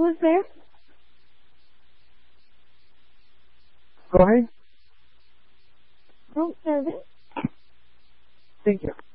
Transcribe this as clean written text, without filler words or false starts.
Who's there? Go ahead. Room service. Thank you.